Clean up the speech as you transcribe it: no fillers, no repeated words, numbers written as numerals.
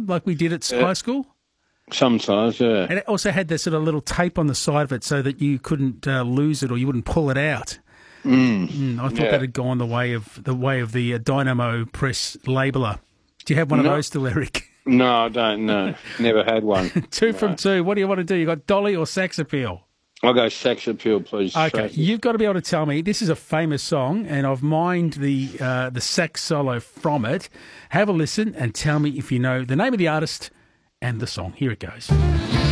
like we did at high school? Sometimes, yeah. And it also had this sort of little tape on the side of it so that you couldn't lose it or you wouldn't pull it out. I thought that had gone the way of the Dynamo Press labeler. Do you have one of those still, Eric? No, I don't know. Never had one. Two from two. What do you want to do? You got Dolly or Sax Appeal? I'll go Sax Appeal, please. Okay, Tracy. you've got to be able to tell me, this is a famous song, and I've mined the sax solo from it. Have a listen and tell me if you know the name of the artist and the song. Here it goes.